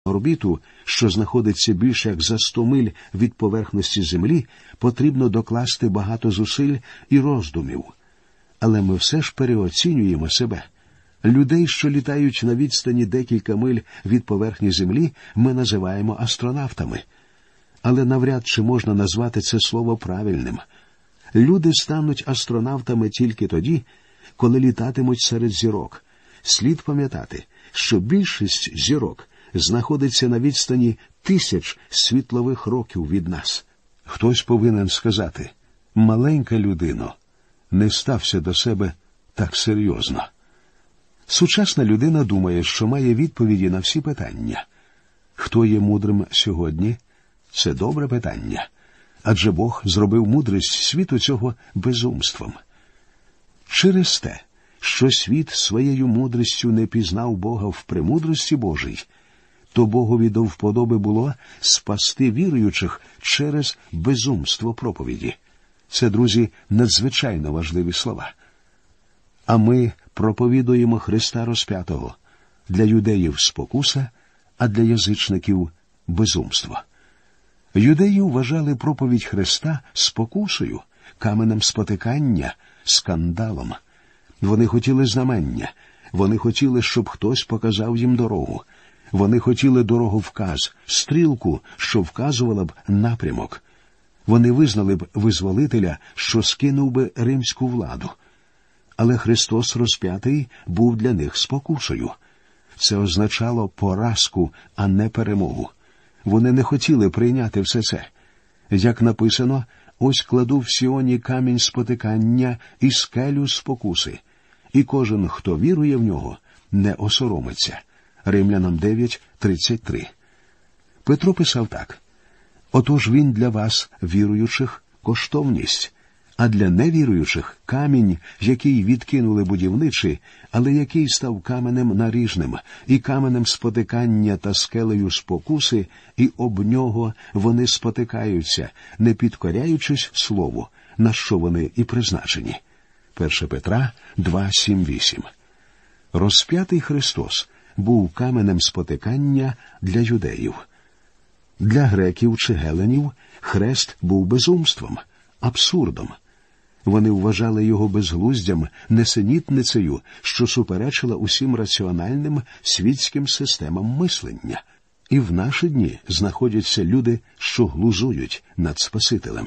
орбіту, що знаходиться більше як за 100 миль від поверхності Землі, потрібно докласти багато зусиль і роздумів. Але ми все ж переоцінюємо себе. Людей, що літають на відстані декілька миль від поверхні Землі, ми називаємо астронавтами. Але навряд чи можна назвати це слово правильним. Люди стануть астронавтами тільки тоді, коли літатимуть серед зірок. Слід пам'ятати, що більшість зірок знаходиться на відстані тисяч світлових років від нас. Хтось повинен сказати: «Маленька людино, не стався до себе так серйозно». Сучасна людина думає, що має відповіді на всі питання. Хто є мудрим сьогодні? Це добре питання. Адже Бог зробив мудрість світу цього безумством. Через те, що світ своєю мудрістю не пізнав Бога в премудрості Божій, то Богові до вподоби було спасти віруючих через безумство проповіді. Це, друзі, надзвичайно важливі слова. А ми проповідуємо Христа розп'ятого. Для юдеїв спокуса, а для язичників безумство. Юдеї вважали проповідь Христа спокусою, каменем спотикання, скандалом. Вони хотіли знамення, вони хотіли, щоб хтось показав їм дорогу. Вони хотіли дороговказ, стрілку, що вказувала б напрямок. Вони визнали б визволителя, що скинув би римську владу. Але Христос розп'ятий був для них спокусою. Це означало поразку, а не перемогу. Вони не хотіли прийняти все це. Як написано, ось кладу в Сіоні камінь спотикання і скелю спокуси. І кожен, хто вірує в нього, не осоромиться. Римлянам 9:33. Петро писав так: «Отож він для вас, віруючих, коштовність, а для невіруючих – камінь, який відкинули будівничі, але який став каменем наріжним, і каменем спотикання та скелею спокуси, і об нього вони спотикаються, не підкоряючись слову, на що вони і призначені». 1 Петра 2:7-8. Розп'ятий Христос був каменем спотикання для юдеїв. Для греків чи геленів хрест був безумством, абсурдом. Вони вважали його безглуздям, несенітницею, що суперечила усім раціональним світським системам мислення. І в наші дні знаходяться люди, що глузують над Спасителем.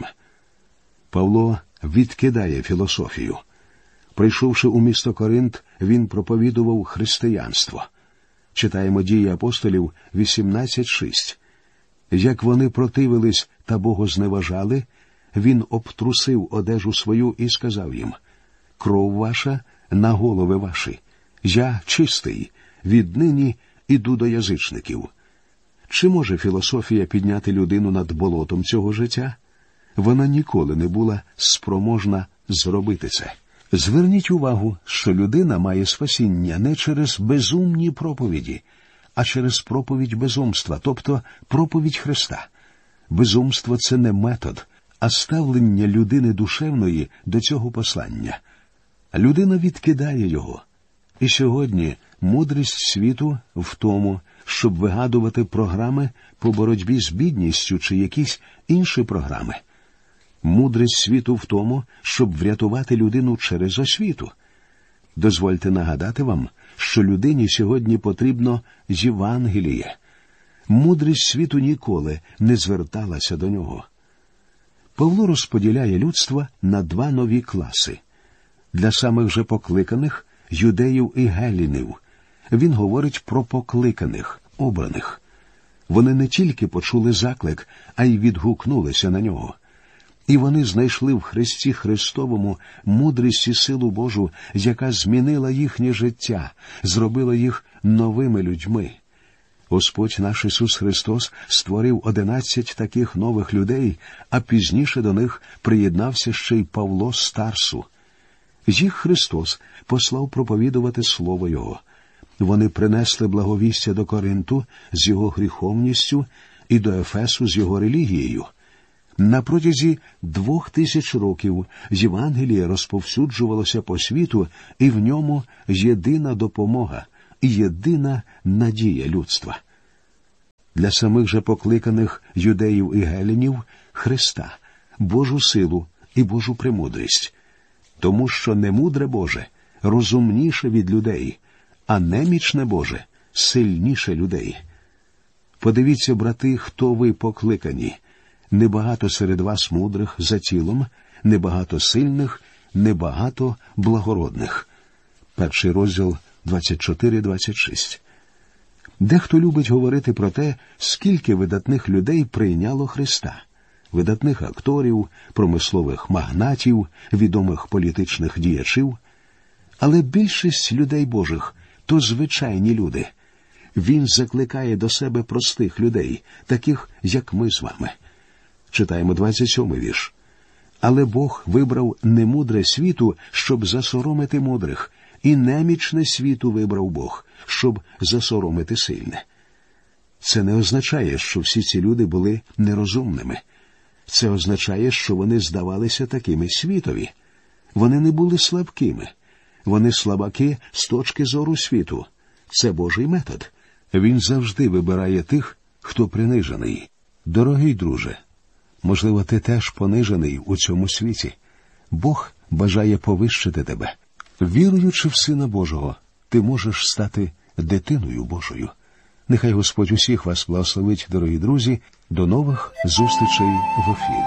Павло відкидає філософію. Прийшовши у місто Коринт, він проповідував християнство. Читаємо Дії апостолів 18:6. Як вони противились та богозневажали, він обтрусив одежу свою і сказав їм: «Кров ваша на голови ваші. Я чистий, віднині іду до язичників». Чи може філософія підняти людину над болотом цього життя? Вона ніколи не була спроможна зробити це. Зверніть увагу, що людина має спасіння не через безумні проповіді, а через проповідь безумства, тобто проповідь Христа. Безумство – це не метод, а ставлення людини душевної до цього послання. Людина відкидає його. І сьогодні мудрість світу в тому, щоб вигадувати програми по боротьбі з бідністю чи якісь інші програми. Мудрість світу в тому, щоб врятувати людину через освіту. Дозвольте нагадати вам, що людині сьогодні потрібно Євангеліє. Мудрість світу ніколи не зверталася до нього. Павло розподіляє людство на два нові класи. Для самих же покликаних – юдеїв і гелінів. Він говорить про покликаних, обраних. Вони не тільки почули заклик, а й відгукнулися на нього. І вони знайшли в Христі Христовому мудрість і силу Божу, яка змінила їхнє життя, зробила їх новими людьми. Господь наш Ісус Христос створив 11 таких нових людей, а пізніше до них приєднався ще й Павло з Тарсу. Їх Христос послав проповідувати Слово Його. Вони принесли благовістя до Коринту з його гріховністю і до Ефесу з його релігією. На протязі 2000 років Євангеліє розповсюджувалося по світу, і в ньому єдина допомога і єдина надія людства. Для самих же покликаних юдеїв і гелянів – Христа, Божу силу і Божу премудрість. Тому що немудре Боже розумніше від людей, а немічне Боже сильніше людей. Подивіться, брати, хто ви покликані. Небагато серед вас мудрих за тілом, небагато сильних, небагато благородних. 1 розділ 24-26. Дехто любить говорити про те, скільки видатних людей прийняло Христа. Видатних акторів, промислових магнатів, відомих політичних діячів. Але більшість людей Божих – то звичайні люди. Він закликає до себе простих людей, таких, як ми з вами. Читаємо 27-й вірш. «Але Бог вибрав немудре світу, щоб засоромити мудрих, і немічне світу вибрав Бог, щоб засоромити сильне». Це не означає, що всі ці люди були нерозумними. Це означає, що вони здавалися такими світові. Вони не були слабкими. Вони слабаки з точки зору світу. Це Божий метод. Він завжди вибирає тих, хто принижений. Дорогий друже, можливо, ти теж понижений у цьому світі. Бог бажає повищити тебе. Віруючи в Сина Божого, ти можеш стати дитиною Божою. Нехай Господь усіх вас благословить, дорогі друзі. До нових зустрічей в ефірі.